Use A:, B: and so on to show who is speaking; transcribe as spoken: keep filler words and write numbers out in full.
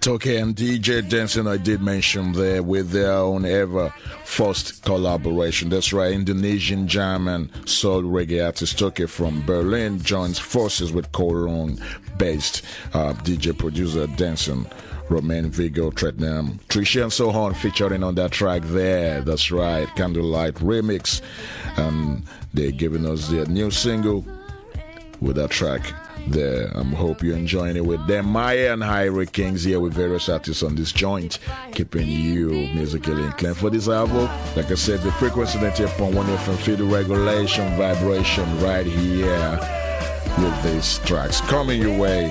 A: Okay, and D J Dancing, I did mention there with their own ever first collaboration. That's right, Indonesian jam and soul reggae artist Toke from Berlin joins forces with Cologne-based uh, D J producer Dancing, Romain Vigo, Tretnam, Trisha and so on featuring on that track there. That's right, Candlelight Remix. And they're giving us their new single with that track there. I um, hope you're enjoying it with them. Maya and Hyrie Kings here with various artists on this joint, keeping you musically inclined for this album. Like I said, the frequency ninety point one F M, feel the regulation vibration right here with these tracks coming your way.